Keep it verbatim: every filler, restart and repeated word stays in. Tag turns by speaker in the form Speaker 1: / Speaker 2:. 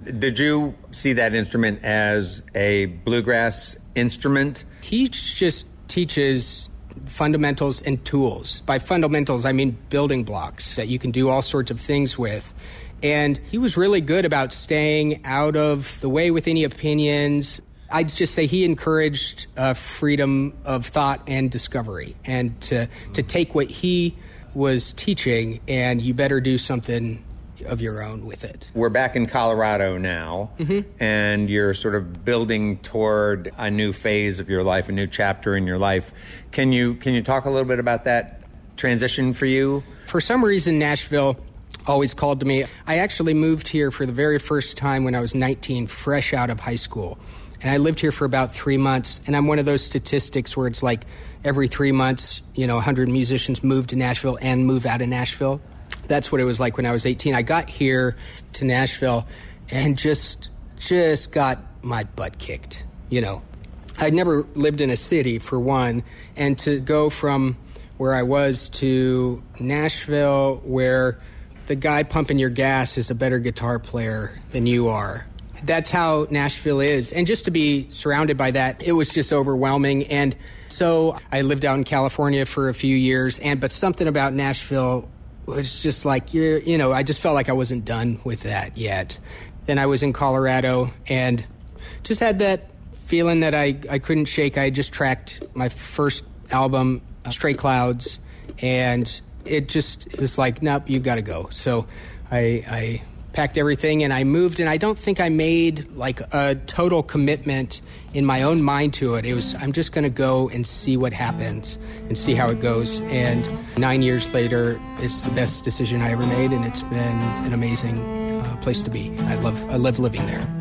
Speaker 1: Did you see that instrument as a bluegrass instrument?
Speaker 2: He just teaches fundamentals and tools. By fundamentals, I mean building blocks that you can do all sorts of things with. And he was really good about staying out of the way with any opinions. I'd just say he encouraged uh, freedom of thought and discovery, and to, to take what he was teaching and you better do something of your own with it.
Speaker 1: We're back in Colorado now, mm-hmm. and you're sort of building toward a new phase of your life, a new chapter in your life. Can you can you talk a little bit about that transition for you?
Speaker 2: For some reason, Nashville always called to me. I actually moved here for the very first time when I was nineteen, fresh out of high school. And I lived here for about three months, and I'm one of those statistics where it's like every three months, you know, one hundred musicians move to Nashville and move out of Nashville. That's what it was like when I was eighteen. I got here to Nashville and just just got my butt kicked, you know. I'd never lived in a city, for one, and to go from where I was to Nashville, where the guy pumping your gas is a better guitar player than you are. That's how Nashville is. And just to be surrounded by that, it was just overwhelming. And so I lived out in California for a few years, and but something about Nashville was just like, you're, you know, I just felt like I wasn't done with that yet. Then I was in Colorado and just had that feeling that I, I couldn't shake. I just tracked my first album, Stray Clouds, and it just it was like, nope, you've got to go. So I, I packed everything and I moved, and I don't think I made like a total commitment in my own mind to it. It was, I'm just going to go and see what happens and see how it goes. And nine years later, it's the best decision I ever made, and it's been an amazing uh, place to be. I love, I love living there.